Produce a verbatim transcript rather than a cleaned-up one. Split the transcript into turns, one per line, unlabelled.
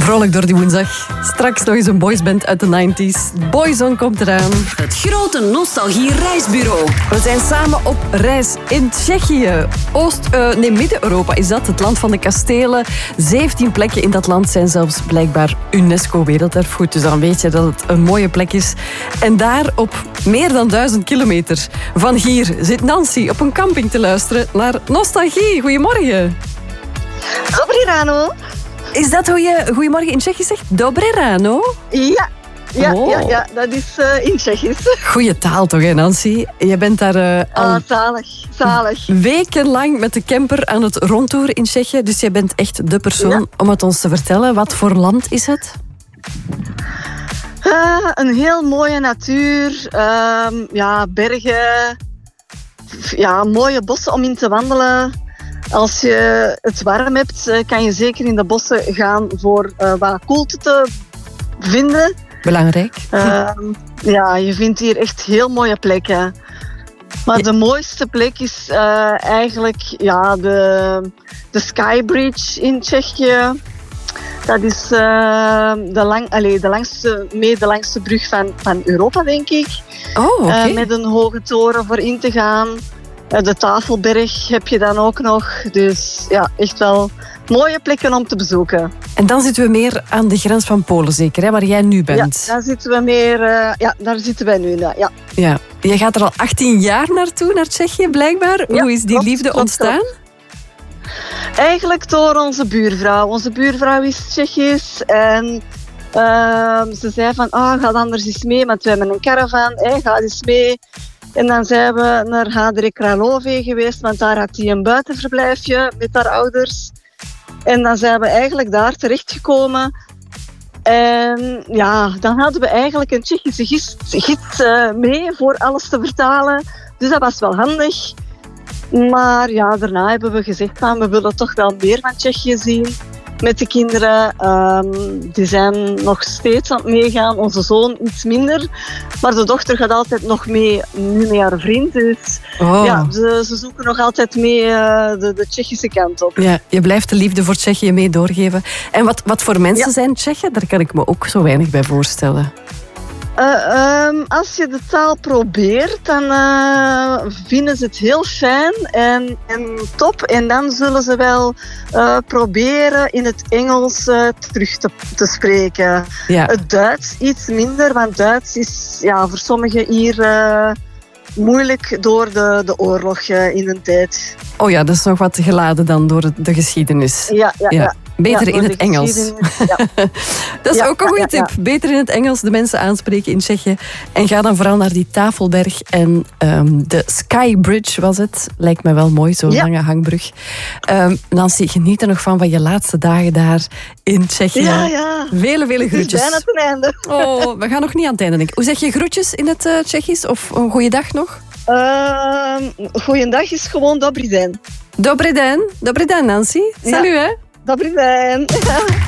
Vrolijk door die woensdag. Straks nog eens een boysband uit de negentig. Boyzone komt eraan.
Het grote nostalgie-reisbureau.
We zijn samen op reis in Tsjechië. Oost, uh, nee, Midden-Europa is dat, het land van de kastelen. zeventien plekken in dat land zijn zelfs blijkbaar UNESCO-werelderfgoed. Dus dan weet je dat het een mooie plek is. En daar op meer dan duizend kilometer van hier zit Nancy op een camping te luisteren naar nostalgie. Goedemorgen.
Dobrý ráno.
Is dat hoe je goedemorgen in Tsjechisch zegt? Dobré ráno?
Ja, ja,
oh.
ja, ja, dat is uh, in Tsjechisch.
Goeie taal toch, hè, Nancy? Je bent daar uh, al
ah, zalig, zalig.
wekenlang met de camper aan het rondtoeren in Tsjechië. Dus je bent echt de persoon ja. om het ons te vertellen. Wat voor land is het?
Uh, een heel mooie natuur. Uh, ja, bergen. Ja, mooie bossen om in te wandelen. Als je het warm hebt, kan je zeker in de bossen gaan voor uh, wat koelte te vinden.
Belangrijk.
Uh, ja, je vindt hier echt heel mooie plekken. Maar ja. de mooiste plek is uh, eigenlijk ja, de, de Sky Bridge in Tsjechië. Dat is uh, de, lang, allez, de, langste, mee de langste brug van, van Europa, denk ik.
Oh, okay.
uh, met een hoge toren voor in te gaan. De Tafelberg heb je dan ook nog. Dus ja, echt wel mooie plekken om te bezoeken.
En dan zitten we meer aan de grens van Polen zeker, hè, waar jij nu bent.
Ja, daar zitten we meer, uh, ja, daar zitten wij nu. Ja.
Ja. Je gaat er al achttien jaar naartoe, naar Tsjechië blijkbaar. Ja, Hoe is die klopt, liefde klopt, ontstaan?
Klopt. Eigenlijk door onze buurvrouw. Onze buurvrouw is Tsjechisch en uh, ze zei van, ah, ga anders eens mee, want we hebben een caravan, hey, ga eens mee. En dan zijn we naar Hadre Kralove geweest, want daar had hij een buitenverblijfje met haar ouders. En dan zijn we eigenlijk daar terechtgekomen. En ja, dan hadden we eigenlijk een Tsjechische gids, gids uh, mee voor alles te vertalen. Dus dat was wel handig. Maar ja, daarna hebben we gezegd van, we willen toch wel meer van Tsjechië zien. Met de kinderen, um, die zijn nog steeds aan het meegaan. Onze zoon iets minder. Maar de dochter gaat altijd nog mee, nu met haar vriend. Dus
oh.
ja, ze, ze zoeken nog altijd mee uh, de, de Tsjechische kant op.
Ja, je blijft de liefde voor Tsjechië mee doorgeven. En wat, wat voor mensen ja. zijn Tsjechen? Daar kan ik me ook zo weinig bij voorstellen.
Uh, um, als je de taal probeert, dan uh, vinden ze het heel fijn en, en top. En dan zullen ze wel uh, proberen in het Engels uh, terug te, te spreken.
Ja.
Het Duits iets minder, want Duits is ja, voor sommigen hier uh, moeilijk door de, de oorlog uh, in een tijd.
Oh ja, dat is nog wat geladen dan door de geschiedenis.
Ja, ja, ja.
ja. Beter ja, in het Engels. Ja. Dat is ja, ook een goede ja, ja, tip. Ja. Beter in het Engels de mensen aanspreken in Tsjechië. En ga dan vooral naar die Tafelberg. En um, de Sky Bridge was het. Lijkt me wel mooi, zo'n ja. lange hangbrug. Um, Nancy, geniet er nog van van je laatste dagen daar in Tsjechië.
Ja, ja.
Vele, vele groetjes.
Het is bijna ten einde.
Oh, we gaan nog niet aan het einde denken. Hoe zeg je groetjes in het uh, Tsjechisch? Of een goeiedag nog?
Uh, goeiedag is gewoon dobrý den.
Dobrý den. Dobrý den, Nancy. Salut,
ja.
hè.
Dobrý den.